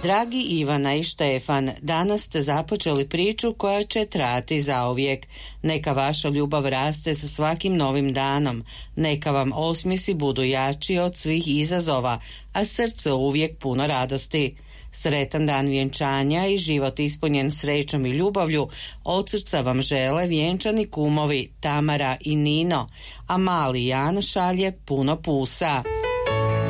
Dragi Ivana i Štefan, danas ste započeli priču koja će trajati zauvijek. Neka vaša ljubav raste sa svakim novim danom. Neka vam osmjesi budu jači od svih izazova, a srce uvijek puno radosti. Sretan dan vjenčanja i život ispunjen srećom i ljubavlju od srca vam žele vjenčani kumovi Tamara i Nino, a mali Jan šalje puno pusa.